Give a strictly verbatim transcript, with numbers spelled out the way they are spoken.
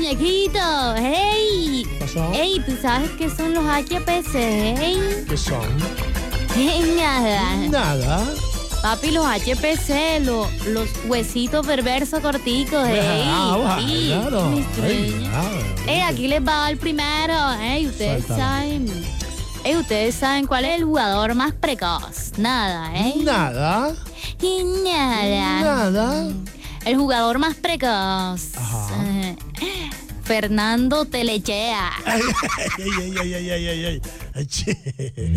muñequito. ¡Hey! ¿Qué pasó? ¡Hey! ¿Tú sabes qué son los H P C? ¡Hey! ¿Qué son? Nada. Nada. Papi, los H P C, lo- los huesitos perversos corticos. ¡Hey! Ah, Sí, claro. mi Ay, estrella. nada. ¡Ey! Aquí les va el primero. ¡Ey! Ustedes Suéltalo. saben. ¡Ey! Ustedes saben cuál es el jugador más precoz. Nada, ¿eh? Nada. Y nada. Nada. El jugador más precoz. Ajá. Eh, Fernando Telechea. Ay, ay, ay, ay, ay, ay, ay, ay. Ay, che.